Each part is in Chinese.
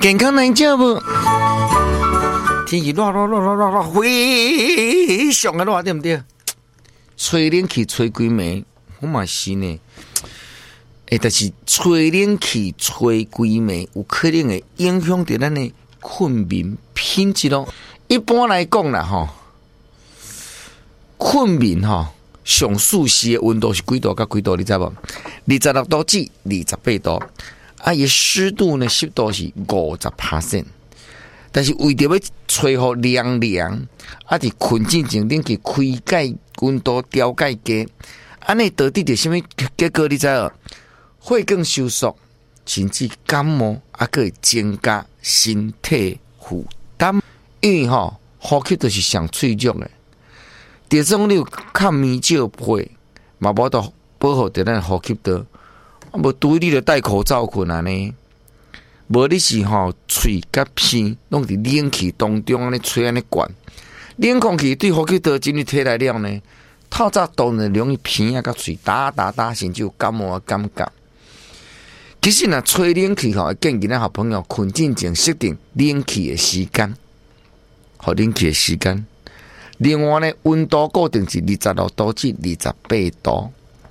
健康难照无？天气热，非常的热，对不对？吹冷气吹几暝，我嘛是呢。但是吹冷气吹几暝，有可能会影响到咱的困眠品质咯。一般来讲啦，困眠上舒适的温度是几度到几度？你知无？26度至28度。伊湿度呢，湿度是50%。但是为着要吹好凉凉，伫困之前冷气开解温度调解低，安尼导致着什么结果？你知无？会更收缩，甚至感冒，佫会增加身体负担。因为呼吸就是上脆弱的，这种你有较棉少被，嘛无得保护着咱呼吸道。无除你着戴口罩困安尼，无你是喙甲鼻拢伫冷气当中安尼吹安尼灌，冷空气对呼吸道进入体内了呢，透早当然容易鼻啊甲喙打，甚至有感冒的感觉。其实若吹冷气会建议咱好朋友困之前设定冷气的时间，冷气的时间。另外呢，温度固定是26度至28度。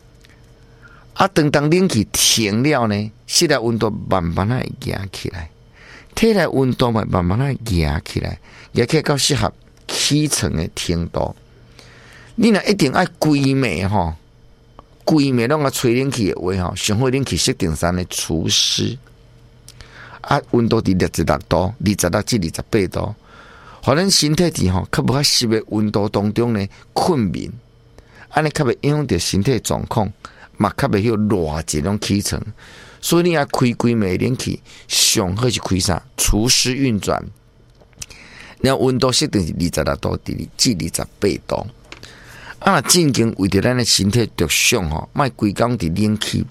当冷气停了呢，室内温度慢慢会压起来，体内温度慢慢会压起来，压起来到适合起床的程度。你若一定爱规暝拢要吹冷气的话上好冷气设定3的除湿。温度伫26度、26至28度，互咱身体伫较无较湿的温度当中呢困眠，安尼较袂影响到身体状况。嘛，较袂晓热这种起床，所以你要开几暝冷气，上好是开啥？除湿运转。然后温度设定是26度至28度。正经为着咱的身体着想莫规工伫冷气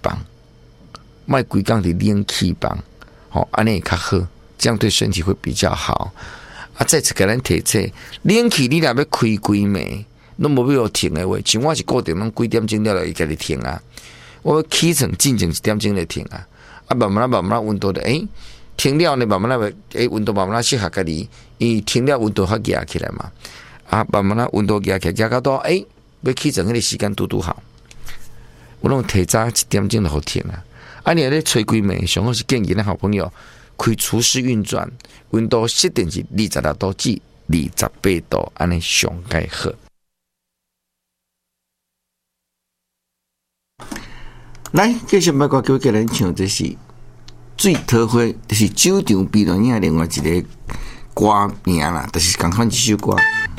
房，安尼会较好，这样对身体会比较好。再次给咱提醒，冷气你若要开几暝，拢无要停的话，像我是固定拢几点钟了会家己停啊。我起床进前1点钟就停啊，慢慢温度就停了呢，慢慢温度慢慢适合家己，伊停了温度较压起来嘛，慢慢温度压起来，压到要起床迄个时间拄好，我拢提早1点钟就好停啊。你咧吹几暝，上好是建议咱好朋友开除湿运转，温度设定是26度至28度，安尼上介好。来，继续把歌叫咱唱，这是最桃花，就是酒场比论影另外一个歌名啦，就是共款一首歌。